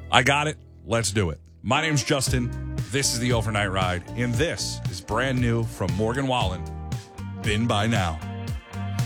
I got it. Let's do it. My name's Justin. This is the Overnight Ride, and this is brand new from Morgan Wallen. Been by now.